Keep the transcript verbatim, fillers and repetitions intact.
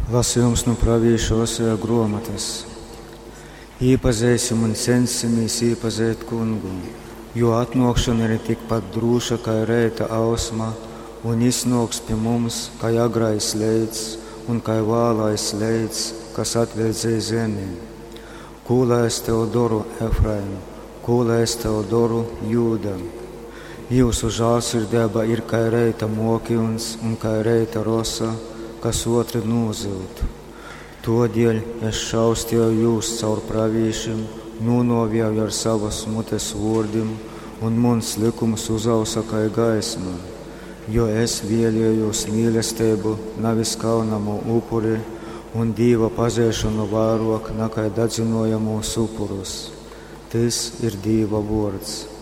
Lasījums no pravieša Oseja grāmatas. Īpazīsim un censimies īpazīt kungu, jo atnākšana ir tikpat drūša kā reita ausma, un iznāks pie mums kā agrais leids un kā vālais leids, kas atvildzēja zemi. Ko lai es tev daru, Efraim, ko lai es tev daru, Jūda? Jūsu žēlsirdība ir kā reita mokiuns un kā reita rosa, kas otri nūziltu. Todēļ es šaustīju jūs caur pravīšiem, nūnovēju ar savas mutes vārdiem, un mans likums uzausa kā gaisma, jo es vēlējos mīlestību, nevis kaunamu upuri, un Dieva pazīšanu vairāk nekā dedzinājamus upurus. Tas ir Dieva vārds.